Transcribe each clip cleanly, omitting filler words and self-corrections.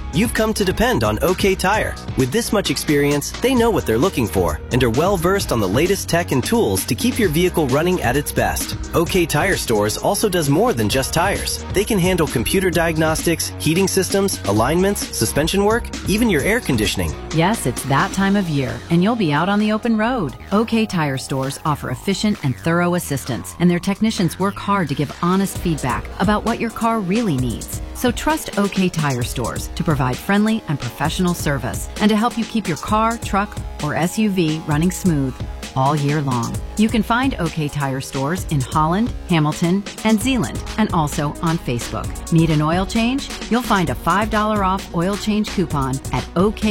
You've come to depend on OK Tire. With this much experience, they know what they're looking for and are well versed on the latest tech and tools to keep your vehicle running at its best. OK Tire Stores also does more than just tires. They can handle computer diagnostics, heating systems, alignments, suspension work, even your air conditioning. Yes, it's that time of year, and you'll be out on the open road. OK Tire Stores offer efficient and thorough assistance, and their technicians work hard to give honest feedback about what your car really needs. So trust OK Tire Stores to provide friendly and professional service and to help you keep your car, truck, or SUV running smooth all year long. You can find OK Tire Stores in Holland, Hamilton, and Zeeland, and also on Facebook. Need an oil change? You'll find a $5 off oil change coupon at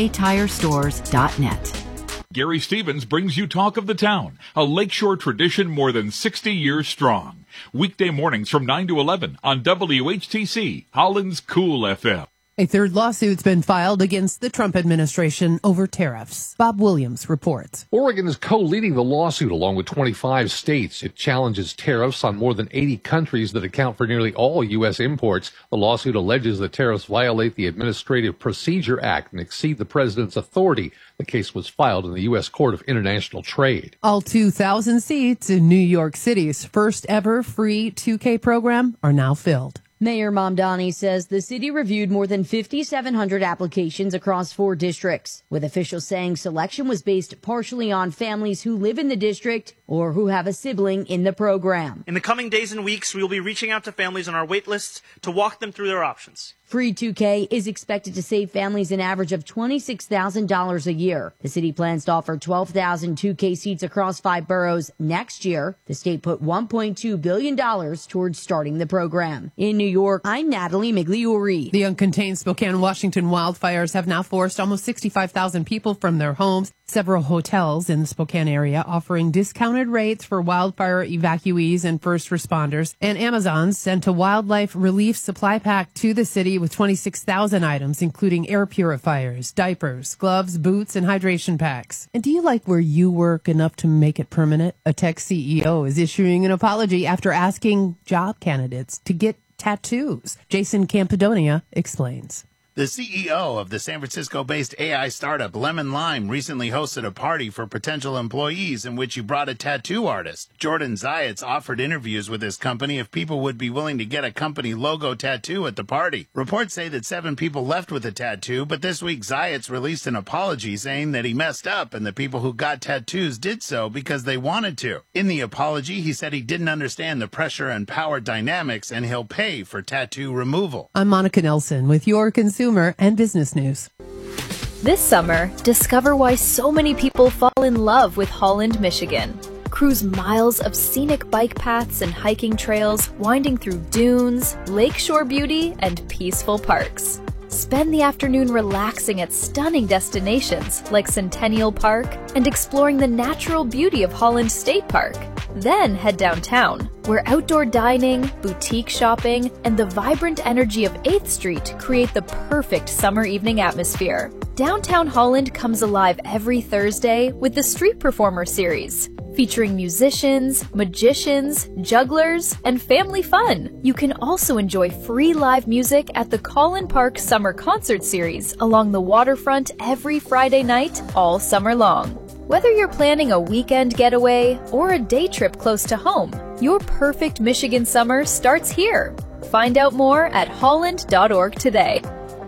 oktirestores.net. Gary Stevens brings you Talk of the Town, a lakeshore tradition more than 60 years strong. Weekday mornings from 9 to 11 on WHTC, Holland's Cool FM. A third lawsuit's been filed against the Trump administration over tariffs. Bob Williams reports. Oregon is co-leading the lawsuit along with 25 states. It challenges tariffs on more than 80 countries that account for nearly all U.S. imports. The lawsuit alleges the tariffs violate the Administrative Procedure Act and exceed the president's authority. The case was filed in the U.S. Court of International Trade. All 2,000 seats in New York City's first ever free 2K program are now filled. Mayor Mamdani says the city reviewed more than 5,700 applications across 4 districts, with officials saying selection was based partially on families who live in the district or who have a sibling in the program. In the coming days and weeks, we will be reaching out to families on our wait lists to walk them through their options. Free 2K is expected to save families an average of $26,000 a year. The city plans to offer 12,000 2K seats across 5 boroughs next year. The state put $1.2 billion towards starting the program. In New York, I'm Natalie Migliori. The uncontained Spokane, Washington wildfires have now forced almost 65,000 people from their homes. Several hotels in the Spokane area offering discounted rates for wildfire evacuees and first responders. And Amazon sent a wildlife relief supply pack to the city with 26,000 items, including air purifiers, diapers, gloves, boots, and hydration packs. And do you like where you work enough to make it permanent? A tech CEO is issuing an apology after asking job candidates to get tattoos. Jason Campidonia explains. The CEO of the San Francisco-based AI startup Lemon Lime recently hosted a party for potential employees in which he brought a tattoo artist. Jordan Zayats offered interviews with his company if people would be willing to get a company logo tattoo at the party. Reports say that 7 people left with a tattoo, but this week Zayats released an apology saying that he messed up and the people who got tattoos did so because they wanted to. In the apology, he said he didn't understand the pressure and power dynamics and he'll pay for tattoo removal. I'm Monica Nelson with your consumer and business news. This summer, discover why so many people fall in love with Holland, Michigan. Cruise miles of scenic bike paths and hiking trails, winding through dunes, lakeshore beauty, and peaceful parks. Spend the afternoon relaxing at stunning destinations like Centennial Park and exploring the natural beauty of Holland State Park. Then head downtown, where outdoor dining, boutique shopping, and the vibrant energy of 8th Street create the perfect summer evening atmosphere. Downtown Holland comes alive every Thursday with the Street Performer series, featuring musicians, magicians, jugglers, and family fun. You can also enjoy free live music at the Collin Park Summer Concert Series along the waterfront every Friday night all summer long. Whether you're planning a weekend getaway or a day trip close to home, your perfect Michigan summer starts here. Find out more at holland.org today.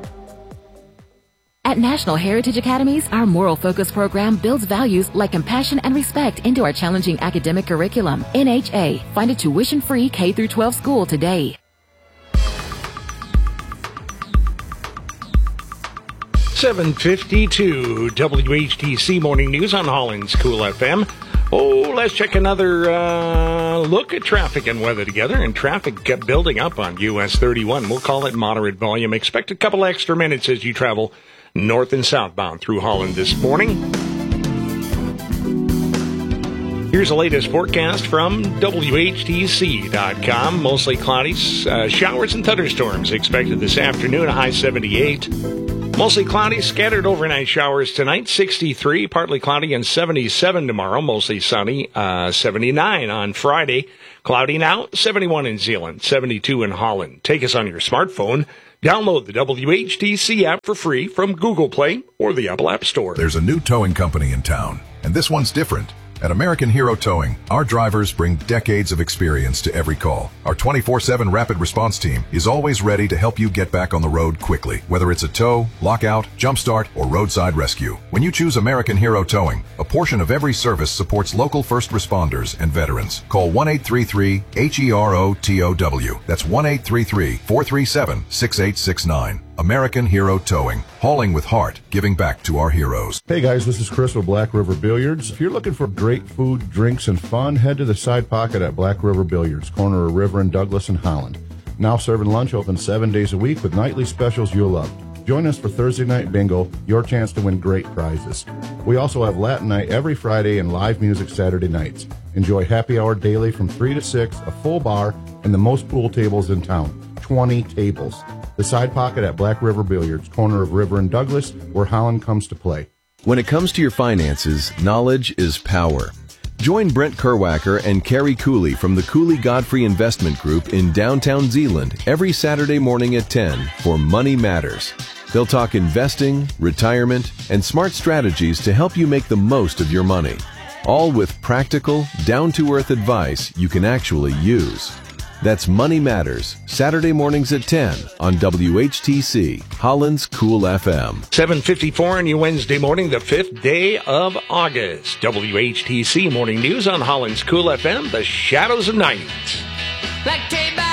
At National Heritage Academies, our moral focus program builds values like compassion and respect into our challenging academic curriculum. NHA, find a tuition-free K-12 school today. 7:52 WHTC Morning News on Holland's Cool FM. Oh, let's check another look at traffic and weather together. And traffic kept building up on US 31. We'll call it moderate volume. Expect a couple extra minutes as you travel north and southbound through Holland this morning. Here's the latest forecast from WHTC.com. Mostly cloudy, showers and thunderstorms expected this afternoon, a high 78. Mostly cloudy, scattered overnight showers tonight, 63. Partly cloudy and 77 tomorrow. Mostly sunny, 79 on Friday. Cloudy now, 71 in Zeeland, 72 in Holland. Take us on your smartphone. Download the WHTC app for free from Google Play or the Apple App Store. There's a new towing company in town, and this one's different. At American Hero Towing, our drivers bring decades of experience to every call. Our 24/7 rapid response team is always ready to help you get back on the road quickly, whether it's a tow, lockout, jumpstart, or roadside rescue. When you choose American Hero Towing, a portion of every service supports local first responders and veterans. Call 1-833-HERO-TOW. That's 1-833-437-6869. American Hero Towing, hauling with heart, giving back to our heroes. Hey guys, this is Chris with Black River Billiards. If you're looking for great food, drinks, and fun, head to the Side Pocket at Black River Billiards, corner of River and Douglas in Holland. Now serving lunch, open 7 days a week with nightly specials you'll love. Join us for Thursday Night Bingo, your chance to win great prizes. We also have Latin Night every Friday and live music Saturday nights. Enjoy happy hour daily from 3 to 6, a full bar, and the most pool tables in town, 20 tables. The Side Pocket at Black River Billiards, corner of River and Douglas, where Holland comes to play. When it comes to your finances, knowledge is power. Join Brent Kerwacker and Carrie Cooley from the Cooley Godfrey Investment Group in downtown Zeeland every Saturday morning at 10 for Money Matters. They'll talk investing, retirement, and smart strategies to help you make the most of your money. All with practical, down-to-earth advice you can actually use. That's Money Matters, Saturday mornings at 10 on WHTC, Holland's Cool FM. 7:54 on your Wednesday morning, the 5th day of August. WHTC Morning News on Holland's Cool FM, The Shadows of Night. Like